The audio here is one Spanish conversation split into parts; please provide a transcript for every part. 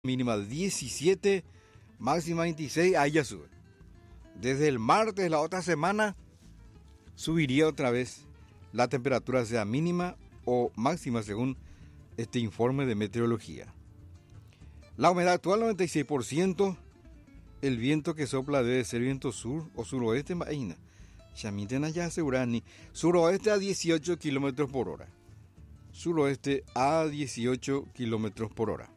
Mínima 17, máxima 26, ahí ya sube. Desde el martes de la otra semana subiría otra vez la temperatura, sea mínima o máxima según este informe de meteorología. La humedad actual 96%, el viento que sopla debe ser viento sur o suroeste, imagina. Chamiten allá asegurani, suroeste a 18 kilómetros por hora. Suroeste a 18 kilómetros por hora.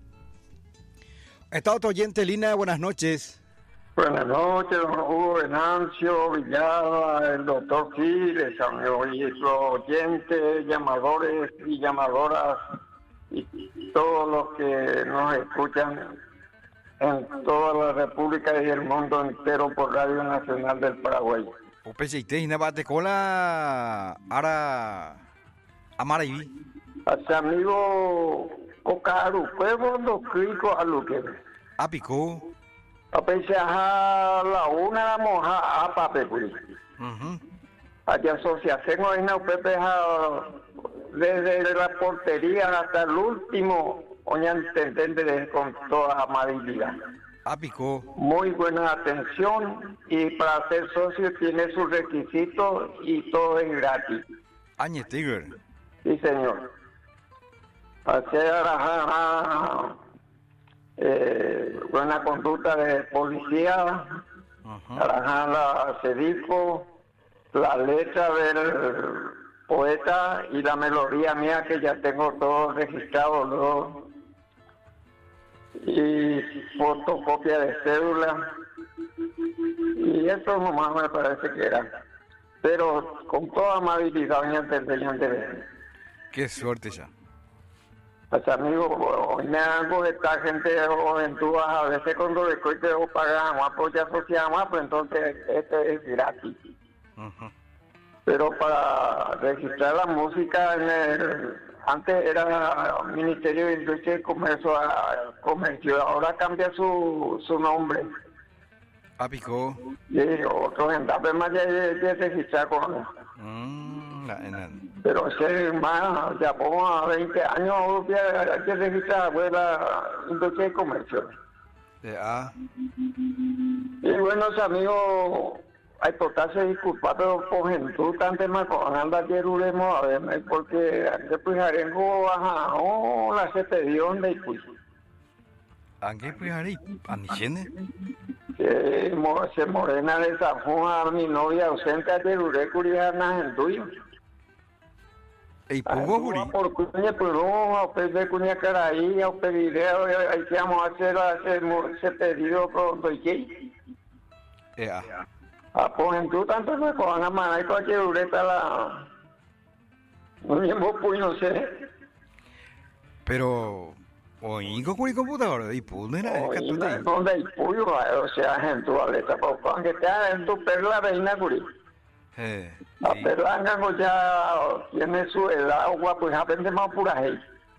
Está otro oyente, Lina, buenas noches. Buenas noches, don Hugo Venancio, Villada, el doctor Giles, y los oyentes, llamadores y llamadoras, y todos los que nos escuchan en toda la República y el mundo entero por Radio Nacional del Paraguay. Opecheite, Inabate, Cola, Ara, Amaraí. Hace amigo Cocaru, pueblo do Crico a Luque. Apicó. A pesar la una moja a papel. A la asociación hoy no Pepe desde la portería hasta el último, entender con toda amabilidad. Apicó. Muy buena atención y para ser socio tiene sus requisitos y todo es gratis. Añe Tiger. Sí, señor. Hacer buena conducta de policía, trabajar la CEDIFO, la letra del poeta y la melodía mía que ya tengo todo registrado, ¿no? Y fotocopia de cédula, y eso nomás me parece que era, pero con toda amabilidad y entender. Qué suerte ya. Pues amigo, hoy me hago de esta gente juventud, a veces cuando le cueste o pagan más, pues ya asociamos más, pues entonces este es gratis. Pero para registrar la música antes era Ministerio de Industria y Comercio, ahora cambia su nombre. Apicó. Sí, otro gente más ya registrar con pero si más, ya pongo a 20 años, ya hay que registrar pues, la Industria y Comercio. Y buenos amigos, hay portarse disculpar, pero por ejemplo, tanto más con anda que ruremos a ver, porque antes pues arengo baja, la se pedió de pues. ¿Anqué pues haré? ¿Anichene? Se morena de San Juan a mi novia ausente de Ruré Curiana en tuyo. ¿Y pugo, Guri? Por cuña, pues no, a usted de cuña caraí, a usted video, ahí que vamos a hacer ese pedido pronto, ¿y qué? Pues tú tanto me cojan a manar y cualquier ureta la... No mismo pues no sé. Pero... Oigo con el computador, y pudera, ¿dónde hay puyo? O sea, en tu aleta, aunque te en tu perla reina, Guri. La perla ya tiene su edad, agua, pues aprende más pura ahí.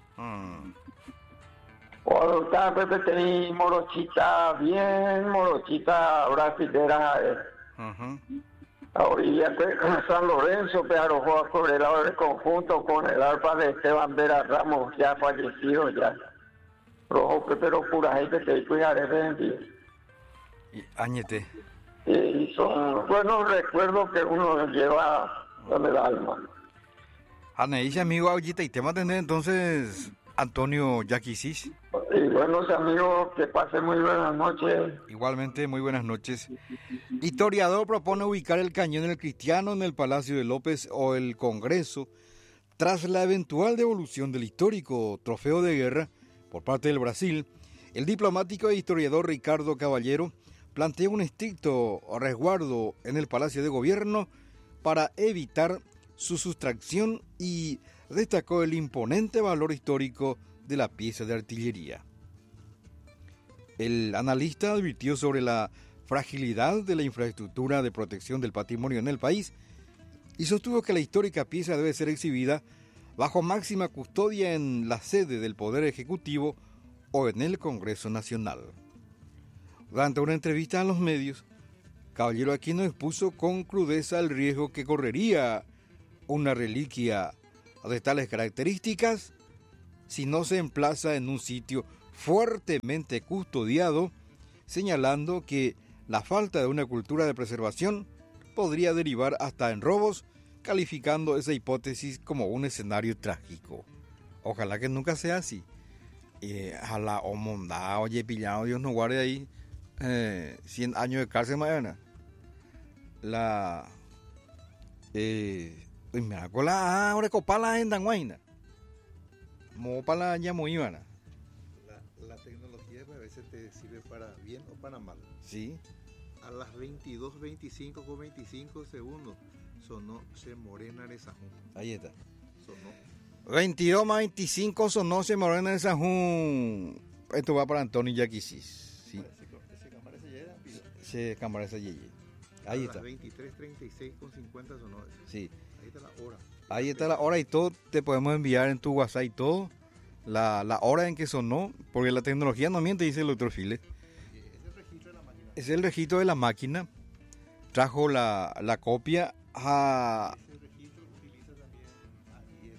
O adoptar, pues tenés morochita, bien morochita, brasilera. A orilla de San Lorenzo, pero juega con el lado del conjunto, con el alfa de Esteban Vera Ramos, ya fallecido ya. Rojo, pero pura gente te cuidaré de día. Y añete. Y son buenos recuerdos que uno lleva con el alma. Anaís, amigo, ahorita, y te va a atender entonces Antonio Yaquisis. Y buenos amigos, que pasen muy buenas noches. Igualmente, muy buenas noches. Historiador propone ubicar el cañón del Cristiano en el Palacio de López o el Congreso tras la eventual devolución del histórico trofeo de guerra por parte del Brasil. El diplomático e historiador Ricardo Caballero plantea un estricto resguardo en el Palacio de Gobierno para evitar su sustracción y destacó el imponente valor histórico de la pieza de artillería. El analista advirtió sobre la fragilidad de la infraestructura de protección del patrimonio en el país y sostuvo que la histórica pieza debe ser exhibida bajo máxima custodia en la sede del Poder Ejecutivo o en el Congreso Nacional. Durante una entrevista a los medios, Caballero Aquino expuso con crudeza el riesgo que correría una reliquia de tales características si no se emplaza en un sitio fuertemente custodiado, señalando que la falta de una cultura de preservación podría derivar hasta en robos, calificando esa hipótesis como un escenario trágico. Ojalá que nunca sea así. A la homondad, oye, pillado, Dios nos guarde ahí 100 años de cárcel mañana. Mira, con la ahora copala en Danguaina. Mo para ya muy iban. La tecnología a veces te sirve para bien o para mal. Sí. A las 22:25 con 25 segundos sonó Se Morena de Sajún. Ahí está. Sonó. 22 más 25 sonó Se Morena de Sajún. Esto va para Antonio Yaquisis. Sí. Ese cámara se llega. Se cámara esa yeye. Ahí está. A las 23:36 con 50 sonó eso. Sí. Ahí está la hora. Ahí está la hora y todo. Te podemos enviar en tu WhatsApp y todo. La hora en que sonó. Porque la tecnología no miente, dice el doctor File. Es el registro de la máquina. Trajo la copia a... Ese registro utiliza también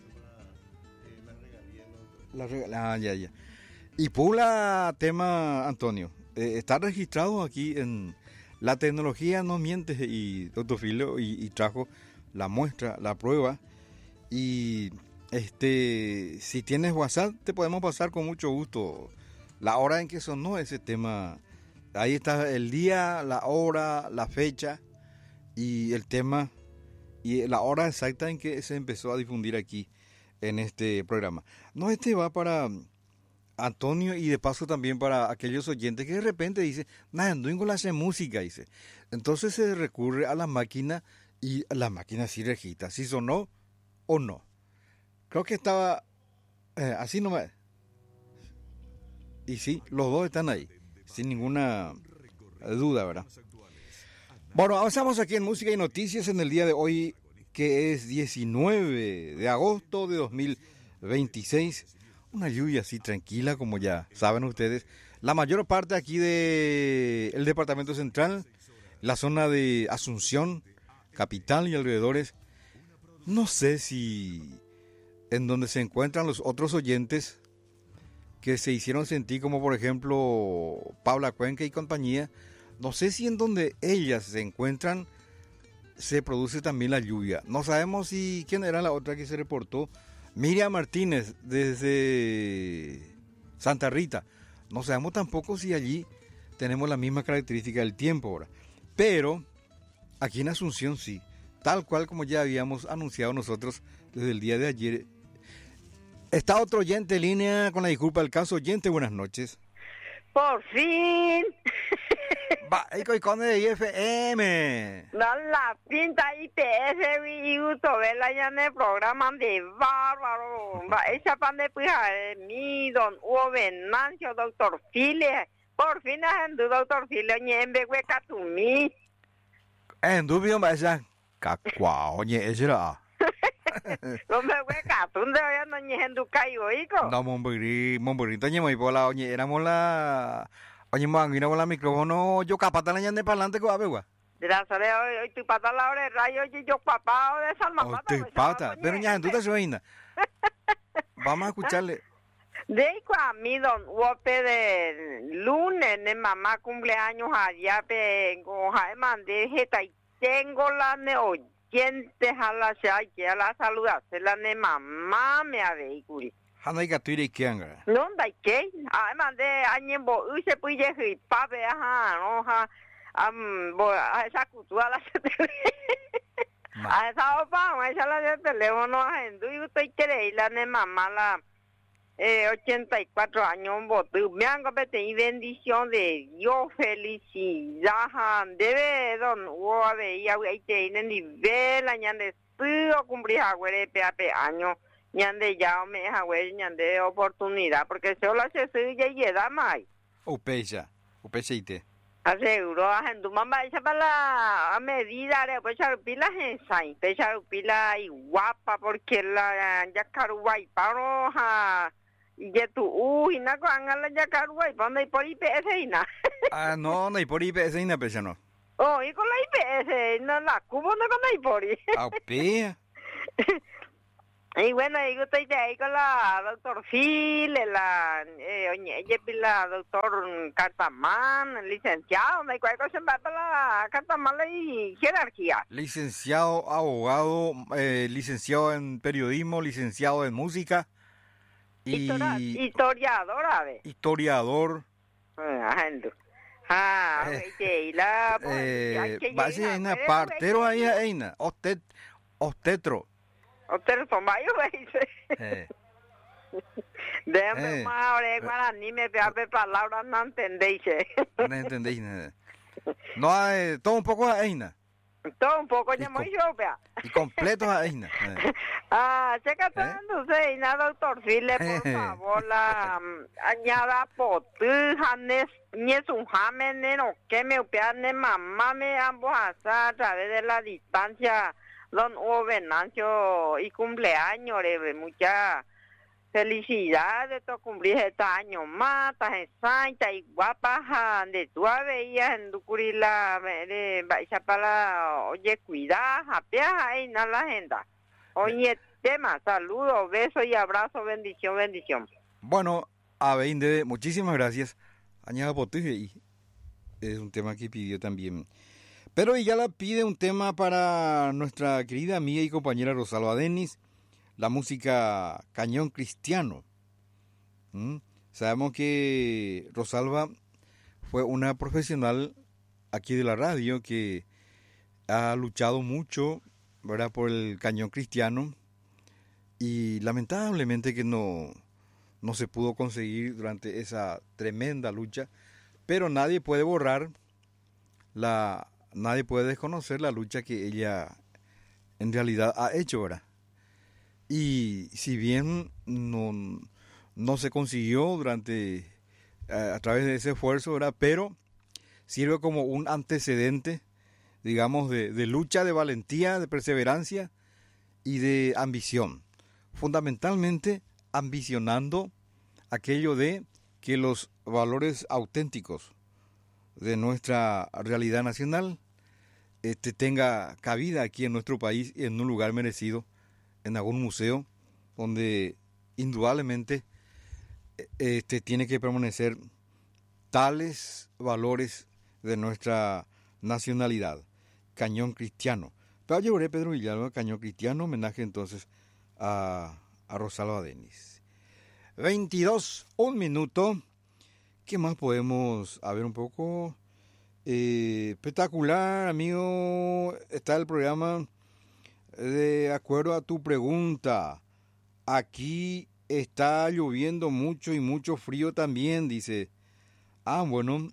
las regalías. ya. Y pula tema, Antonio. Está registrado aquí en... La tecnología no miente y doctor Filo y trajo la muestra, la prueba. Y si tienes WhatsApp te podemos pasar con mucho gusto la hora en que sonó ese tema. Ahí está el día, la hora, la fecha y el tema y la hora exacta en que se empezó a difundir aquí en este programa. No, va para Antonio y de paso también para aquellos oyentes que de repente dicen, nada, no la hace música, dice. Entonces se recurre a la máquina y la máquina sí registra si sonó o no. Creo que estaba así nomás. Y sí, los dos están ahí, sin ninguna duda, ¿verdad? Bueno, avanzamos aquí en Música y Noticias en el día de hoy, que es 19 de agosto de 2026. Una lluvia así tranquila, como ya saben ustedes. La mayor parte aquí del departamento central, la zona de Asunción, capital y alrededores. No sé si en donde se encuentran los otros oyentes que se hicieron sentir, como por ejemplo Paula Cuenca y compañía, no sé si en donde ellas se encuentran se produce también la lluvia. No sabemos si quién era la otra que se reportó. Miriam Martínez desde Santa Rita. No sabemos tampoco si allí tenemos la misma característica del tiempo ahora. Pero aquí en Asunción sí, tal cual como ya habíamos anunciado nosotros desde el día de ayer. Está otro oyente en línea, con la disculpa del caso. Oyente, buenas noches. Por fin. Va, y con de IFM. No la pinta IPS y YouTube la ya en el programa de bárbaro. Va, esa pan de pija mi don Hugo Venancio, doctor File. Por fin es en tu doctor File, oye, en vez de catumi. En tu bien, va esa. Cacua, oye, ese era. No me voy a catun de hoy, no ni en tu caigo, hijo. No, Monburí, toñe, muy por la, oye, éramos la. Oye, mira la micrófono, yo capata la ñande para adelante, ¿cómo va? De la sole hoy tu pata la hora de rayo, yo papá de Salma Pata. Te pata, pero ya, tú te sueñas. Vamos a escucharle. De a mí, don Wope, de lunes, de mamá cumpleaños allá, vengo, mandé jeta y tengo la ne oyentes a la que a la saludarse la ne mamá me ha vehiculi. Hanai Gaturi Kianga. No, da que, mandé añen bo, use puye y pape, ajá, no, ja, a esa cultura la se a esa opa, a esa la de teléfono, en tu y usted quiere ir la ne mamá la 84 años, me han competido y bendición de Dios, felicidad, debe don Hugo veía y tienen nivel, añade pudo cumplir a año, ñande ya me hago ñande oportunidad, porque solo se suya y da más. Upecha ite. Aseguro a gente mamá esa para la medida de pues pila en sai, pecha pila y guapa porque la ya caruay paro y tu y na con la ya caruay pando y por IPS y na. Ah, no hay por IPS y na pecha no. Oh, y con la IPS no la cubo no con la por. Ah, pe. Y bueno, yo estoy ahí con la doctor Phil, la doctor Cartamán, licenciado, me cuál cosa va para la Cartamán y jerarquía. Licenciado, abogado, licenciado en periodismo, licenciado en música y historiador, a ver. Historiador. Basi Eina, partero ahí Eina, obstetro. Usted tomayo dice. Déjame más ahora guaraní me peape palabras no entendéis. No entendéis nada. No hay todo un poco a Eina. Todo un poco ya muy jovea. Y completo a Eina. Checa tanto Eina, doctor File, por favor, la añada potu hanes ni es un jamen no que me opeane mamá me ambos a través de la distancia. Don Hugo Venancio y cumpleaños, mucha felicidad de tu cumplir este año más, está y guapa, de tu veías en Ducurila, vais para oye, cuidar, apea ahí en la agenda. Oye, tema, saludos, besos y abrazos, bendición, bendición. Bueno, a Beinde, muchísimas gracias. Añada Potuje, y es un tema que pidió también. Pero ella la pide un tema para nuestra querida amiga y compañera Rosalba Denis, la música Cañón Cristiano. Sabemos que Rosalba fue una profesional aquí de la radio que ha luchado mucho, ¿verdad?, por el Cañón Cristiano y lamentablemente que no se pudo conseguir durante esa tremenda lucha, pero nadie puede borrar nadie puede desconocer la lucha que ella en realidad ha hecho, ¿verdad? Y si bien no se consiguió a través de ese esfuerzo, ¿verdad?, pero sirve como un antecedente, digamos, de lucha, de valentía, de perseverancia y de ambición. Fundamentalmente ambicionando aquello de que los valores auténticos de nuestra realidad nacional tenga cabida aquí en nuestro país y en un lugar merecido, en algún museo donde indudablemente tiene que permanecer tales valores de nuestra nacionalidad. Cañón Cristiano. Pero llevaré Pedro Villalba, Cañón Cristiano, homenaje entonces a Rosalba Denis. 22, un minuto. ¿Qué más podemos? A ver un poco. Espectacular, amigo. Está el programa. De acuerdo a tu pregunta, aquí está lloviendo mucho y mucho frío también, dice. Bueno,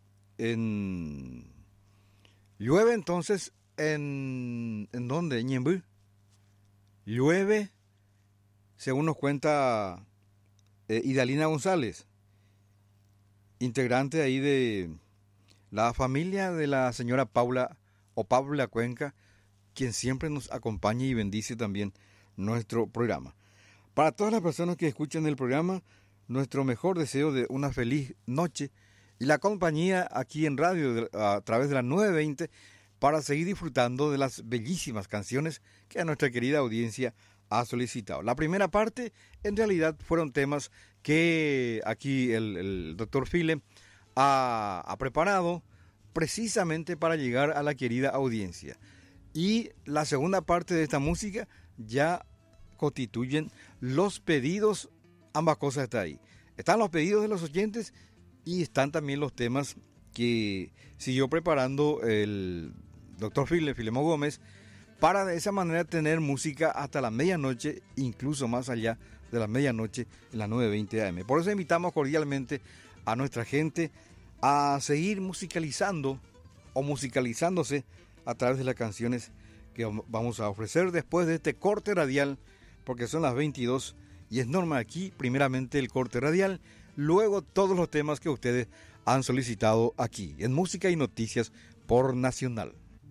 llueve entonces ¿en dónde? ¿En Ñemby? Llueve, según nos cuenta Idalina González, integrante ahí de la familia de la señora Paula Cuenca, quien siempre nos acompaña y bendice también nuestro programa. Para todas las personas que escuchan el programa, nuestro mejor deseo de una feliz noche y la compañía aquí en radio a través de la 920 para seguir disfrutando de las bellísimas canciones que a nuestra querida audiencia ha solicitado. La primera parte, en realidad, fueron temas que aquí el doctor File ha preparado precisamente para llegar a la querida audiencia. Y la segunda parte de esta música ya constituyen los pedidos, ambas cosas están ahí. Están los pedidos de los oyentes y están también los temas que siguió preparando el doctor Filemón Gómez para de esa manera tener música hasta la medianoche, incluso más allá de la medianoche en las 9:20 AM. Por eso invitamos cordialmente a nuestra gente a seguir musicalizando o musicalizándose a través de las canciones que vamos a ofrecer después de este corte radial, porque son las 22 y es norma aquí, primeramente el corte radial, luego todos los temas que ustedes han solicitado aquí, en Música y Noticias por Nacional.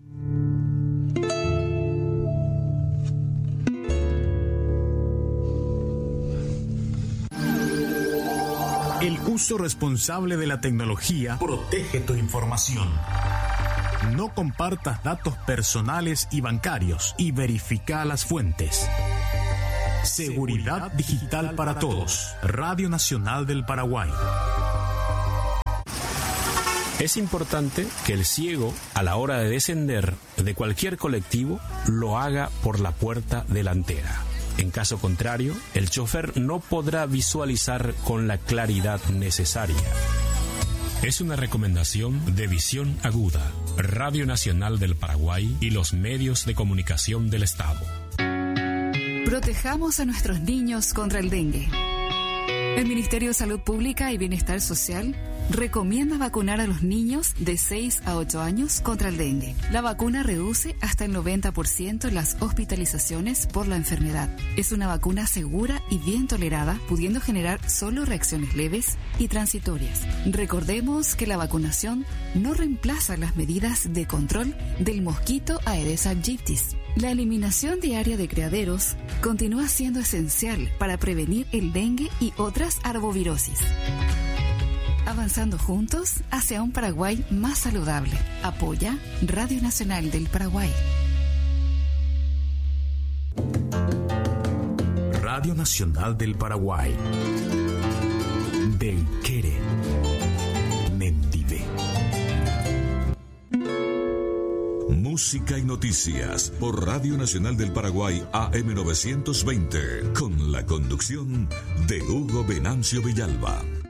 El uso responsable de la tecnología protege tu información. No compartas datos personales y bancarios y verifica las fuentes. Seguridad digital para todos. Radio Nacional del Paraguay. Es importante que el ciego, a la hora de descender de cualquier colectivo, lo haga por la puerta delantera. En caso contrario, el chofer no podrá visualizar con la claridad necesaria. Es una recomendación de Visión Aguda, Radio Nacional del Paraguay y los medios de comunicación del Estado. Protejamos a nuestros niños contra el dengue. El Ministerio de Salud Pública y Bienestar Social recomienda vacunar a los niños de 6 a 8 años contra el dengue. La vacuna reduce hasta el 90% las hospitalizaciones por la enfermedad. Es una vacuna segura y bien tolerada, pudiendo generar solo reacciones leves y transitorias. Recordemos que la vacunación no reemplaza las medidas de control del mosquito Aedes aegyptis. La eliminación diaria de criaderos continúa siendo esencial para prevenir el dengue y otras arbovirosis. Avanzando juntos hacia un Paraguay más saludable. Apoya Radio Nacional del Paraguay. Radio Nacional del Paraguay. Del Quere. Mendive. Música y noticias por Radio Nacional del Paraguay AM 920 con la conducción de Hugo Venancio Villalba.